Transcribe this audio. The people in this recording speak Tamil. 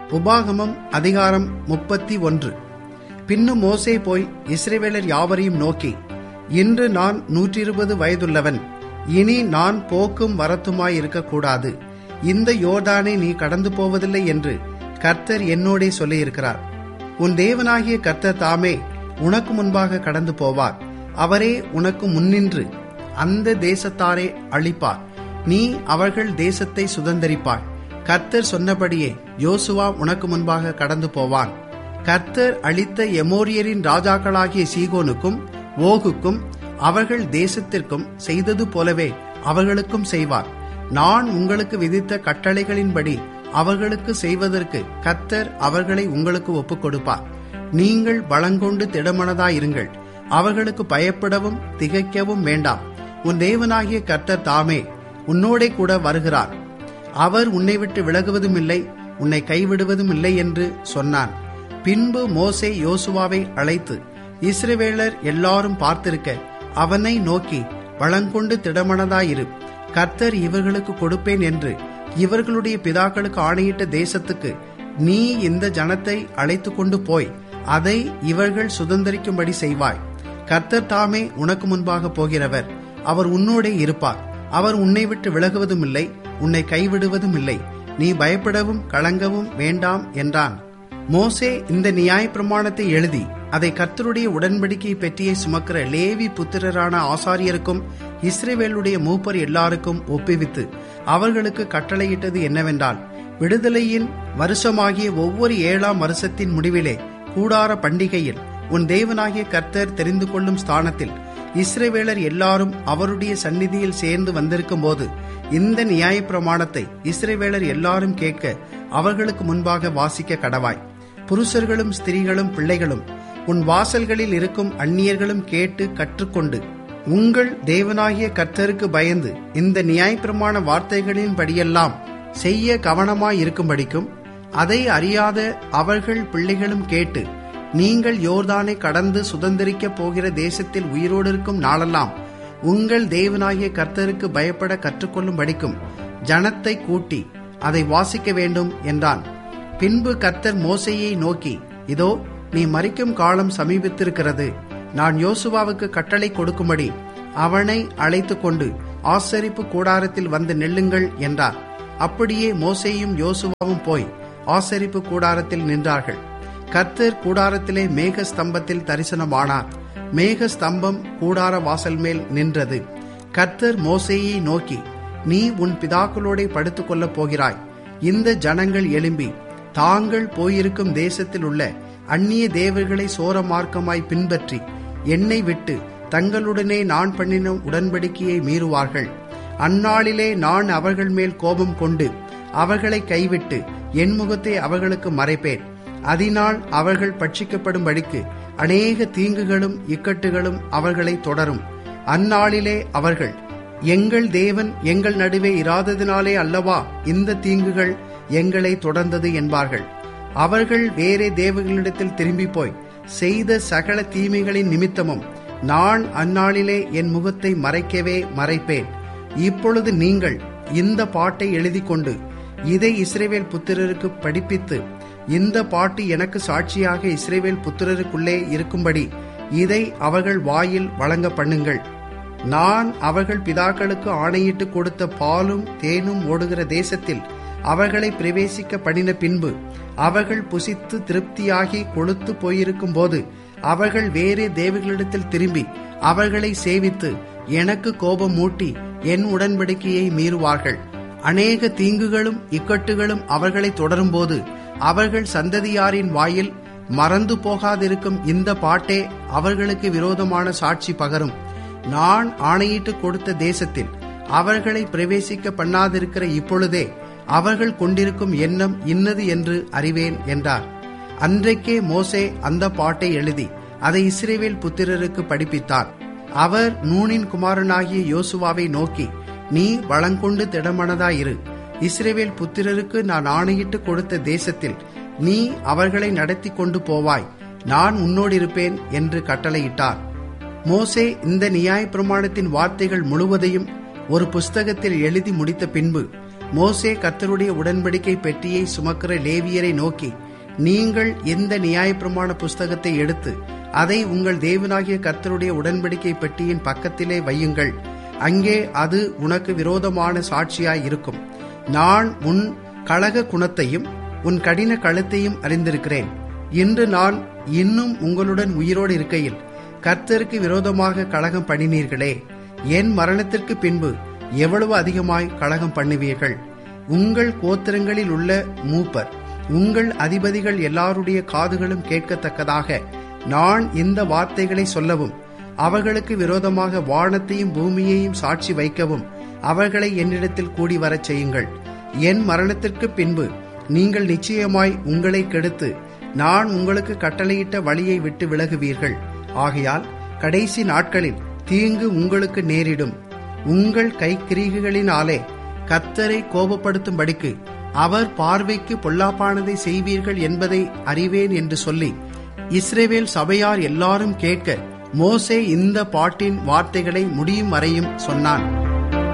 உபாகமம் அதிகாரம் 31. பின்னும் மோசே போய் இஸ்ரவேலர் யாவரையும் நோக்கி, இன்று நான் 120 வயதுள்ளவன், இனி நான் போக்கும் வரத்துமாய் இருக்கக்கூடாது. இந்த யோர்தானை நீ கடந்து போவதில்லை என்று கர்த்தர் என்னோடே சொல்லியிருக்கிறார். உன் தேவனாகிய கர்த்தர் தாமே உனக்கு முன்பாக கடந்து போவார். அவரே உனக்கு முன்னின்று அந்த தேசத்தாரே அழிப்பார். நீ அவர்கள் தேசத்தை சுதந்தரிப்பாய். கர்த்தர் சொன்னபடியே யோசுவா உனக்கு முன்பாக கடந்து போவான். கர்த்தர் அளித்த எமோரியரின் ராஜாக்களாகிய சீகோனுக்கும் ஓகுக்கும் அவர்கள் தேசத்திற்கும் செய்தது போலவே அவர்களுக்கும் செய்வார். நான் உங்களுக்கு விதித்த கட்டளைகளின்படி அவர்களுக்கு செய்வதற்கு கர்த்தர் அவர்களை உங்களுக்கு ஒப்புக் கொடுப்பார். நீங்கள் பலங்கொண்டு திடமனதாயிருங்கள். அவர்களுக்கு பயப்படவும் திகைக்கவும் வேண்டாம். உன் தேவனாகிய கர்த்தர் தாமே உன்னோடே கூட வருகிறார். அவர் உன்னை விட்டு விலகுவதும் இல்லை, உன்னை கைவிடுவதும் இல்லை என்று சொன்னான். பின்பு மோசே யோசுவாவை அழைத்து இஸ்ரவேலர் எல்லாரும் பார்த்திருக்க அவனை நோக்கி, பலங்கொண்டு திடமனதாயிரு. கர்த்தர் இவர்களுக்கு கொடுப்பேன் என்று இவர்களுடைய பிதாக்களுக்கு ஆணையிட்ட தேசத்துக்கு நீ இந்த ஜனத்தை அழைத்து கொண்டு போய் அதை இவர்கள் சுதந்தரிக்கும்படி செய்வாய். கர்த்தர் தாமே உனக்கு முன்பாக போகிறவர். அவர் உன்னோடே இருப்பார். அவர் உன்னை விட்டு விலகுவதும் இல்லை, உன்னை கைவிடுவதும் இல்லை. நீ பயப்படவும் கலங்கவும் வேண்டாம் என்றான். மோசே இந்த நியாயப்பிரமாணத்தை எழுதி அதை கர்த்தருடைய உடன்படிக்கை பெட்டியை சுமக்கிற லேவி புத்திரரான ஆசாரியருக்கும் இஸ்ரவேலுடைய மூப்பர் எல்லாருக்கும் ஒப்புவித்து அவர்களுக்கு கட்டளையிட்டது என்னவென்றால், விடுதலையின் வருஷமாகிய ஒவ்வொரு 7ஆம் வருஷத்தின் முடிவிலே கூடார பண்டிகையில் உன் தேவனாகிய கர்த்தர் தெரிந்து கொள்ளும் ஸ்தானத்தில் இஸ்ரவேலர் எல்லாரும் அவருடைய சந்நிதியில் சேர்ந்து வந்திருக்கும் போது இந்த நியாயப்பிரமாணத்தை இஸ்ரவேலர் எல்லாரும் கேட்க அவர்களுக்கு முன்பாக வாசிக்க கடவாய். புருஷர்களும் ஸ்திரீகளும் பிள்ளைகளும் உன் வாசல்களில் இருக்கும் அந்நியர்களும் கேட்டு கற்றுக்கொண்டு உங்கள் தேவனாகிய கர்த்தருக்கு பயந்து இந்த நியாயப்பிரமாண வார்த்தைகளின் படியெல்லாம் செய்ய கவனமாயிருக்கும்படிக்கும் அதை அறியாத அவர்கள் பிள்ளைகளும் கேட்டு நீங்கள் யோர்தானை கடந்து சுதந்தரிக்கப் போகிற தேசத்தில் உயிரோடு இருக்கும் நாளெல்லாம் உங்கள் தேவனாகிய கர்த்தருக்கு பயப்பட கற்றுக்கொள்ளும்படிக்கும் ஜனத்தை கூட்டி அதை வாசிக்க வேண்டும் என்றான். பின்பு கர்த்தர் மோசேயை நோக்கி, இதோ நீ மரிக்கும் காலம் சமீபித்திருக்கிறது. நான் யோசுவாவுக்கு கட்டளை கொடுக்கும்படி அவனை அழைத்து கொண்டு ஆசரிப்பு கூடாரத்தில் வந்து நில்லுங்கள் என்றார். அப்படியே மோசேயும் யோசுவாவும் போய் ஆசரிப்பு கூடாரத்தில் நின்றார்கள். கர்த்தர் கூடாரத்திலே மேக ஸ்தம்பத்தில் தரிசனமானார். மேக ஸ்தம்பம் கூடார வாசல் மேல் நின்றது. கர்த்தர் மோசேயை நோக்கி, நீ உன் பிதாக்களோட படுத்துக் கொள்ளப் போகிறாய். இந்த ஜனங்கள் எழும்பி தாங்கள் போயிருக்கும் தேசத்தில் உள்ள அந்நிய தேவர்களை சோர மார்க்கமாய் பின்பற்றி என்னை விட்டு தங்களுடனே நான் பண்ணின உடன்படிக்கையை மீறுவார்கள். அந்நாளிலே நான் அவர்கள் மேல் கோபம் கொண்டு அவர்களை கைவிட்டு என் முகத்தை அவர்களுக்கு மறைப்பேன். அதனால் அவர்கள் பட்சிக்கப்படும்படிக்கு அநேக தீங்குகளும் இக்கட்டுகளும் அவர்களை தொடரும். அந்நாளிலே அவர்கள், எங்கள் தேவன் எங்கள் நடுவே இராததினாலே அல்லவா இந்த தீங்குகள் எங்களை தொடர்ந்தது என்பார்கள். அவர்கள் வேறே தேவர்களிடத்தில் திரும்பி போய் செய்த சகல தீமைகளின் நிமித்தமும் நான் அந்நாளிலே என் முகத்தை மறைக்கவே மறைப்பேன். இப்பொழுது நீங்கள் இந்த பாட்டை எழுதி கொண்டு இதை இஸ்ரவேல் புத்திரருக்கு படிப்பித்து, இந்த பாட்டு எனக்கு சாட்சியாக இஸ்ரவேல் புத்திரருக்குள்ளே இருக்கும்படி இதை அவர்கள் வாயில் வழங்க பண்ணுங்கள். நான் அவர்கள் பிதாக்களுக்கு ஆணையிட்டு கொடுத்த பாலும் தேனும் ஓடுகிற தேசத்தில் அவர்களை பிரவேசிக்க பண்ணின பின்பு அவர்கள் புசித்து திருப்தியாகி கொழுத்து போயிருக்கும் போது அவர்கள் வேறே தேவர்களிடத்தில் திரும்பி அவர்களை சேவித்து எனக்கு கோபம் மூட்டி என் உடன்படிக்கையை மீறுவார்கள். அநேக தீங்குகளும் இக்கட்டுகளும் அவர்களை தொடரும் போது அவர்கள் சந்ததியாரின் வாயில் மறந்து போகாதிருக்கும் இந்த பாட்டே அவர்களுக்கு விரோதமான சாட்சி பகரும். நான் ஆணையிட்டு கொடுத்த தேசத்தில் அவர்களை பிரவேசிக்க பண்ணாதிருக்கிற இப்பொழுதே அவர்கள் கொண்டிருக்கும் எண்ணம் இன்னது என்று அறிவேன் என்றார். அன்றைக்கே மோசே அந்த பாட்டை எழுதி அதை இஸ்ரவேல் புத்திரருக்கு படிப்பித்தார். அவர் நூனின் குமாரனாகிய யோசுவாவை நோக்கி, நீ வளங்கொண்டு திடமனதாயிரு. இஸ்ரவேல் புத்திரருக்கு நான் ஆணையிட்டு கொடுத்த தேசத்தில் நீ அவர்களை நடத்தி கொண்டு போவாய். நான் உன்னோடிருப்பேன் என்று கட்டளையிட்டார். மோசே இந்த நியாயப்பிரமாணத்தின் வார்த்தைகள் முழுவதையும் ஒரு புஸ்தகத்தில் எழுதி முடித்த பின்பு மோசே கர்த்தருடைய உடன்படிக்கை பெட்டியை சுமக்கிற லேவியரை நோக்கி, நீங்கள் எந்த நியாயப்பிரமாண புஸ்தகத்தை எடுத்து அதை உங்கள் தேவனாகிய கர்த்தருடைய உடன்படிக்கை பெட்டியின் பக்கத்திலே வையுங்கள். அங்கே அது உனக்கு விரோதமான சாட்சியாய் இருக்கும். நான் உன் கலக குணத்தையும் உன் கடின கழுத்தையும் அறிந்திருக்கிறேன். இன்று நான் இன்னும் உங்களுடன் உயிரோடு இருக்கையில் கர்த்தருக்கு விரோதமாக கலகம் பண்ணினீர்களே, என் மரணத்திற்கு பின்பு எவ்வளவு அதிகமாய் கலகம் பண்ணுவீர்கள். உங்கள் கோத்திரங்களில் உள்ள மூப்பர், உங்கள் அதிபதிகள் எல்லாருடைய காதுகளும் கேட்கத்தக்கதாக நான் இந்த வார்த்தைகளை சொல்லவும், அவர்களுக்கு விரோதமாக வானத்தையும் பூமியையும் சாட்சி வைக்கவும் அவர்களை என்னிடத்தில் கூடி வரச் செய்யுங்கள். என் மரணத்திற்கு பின்பு நீங்கள் நிச்சயமாய் உங்களை கெடுத்து நான் உங்களுக்கு கட்டளையிட்ட வழியை விட்டு விலகுவீர்கள். ஆகையால் கடைசி நாட்களில் தீங்கு உங்களுக்கு நேரிடும். உங்கள் கைக்கிரீகளினாலே கர்த்தரை கோபப்படுத்தும்படிக்கு அவர் பார்வைக்கு பொல்லாப்பானதை செய்வீர்கள் என்பதை அறிவேன் என்று சொல்லி இஸ்ரவேல் சபையார் எல்லாரும் கேட்க மோசே இந்த பாட்டின் வார்த்தைகளை முடியும் வரையும் சொன்னான்.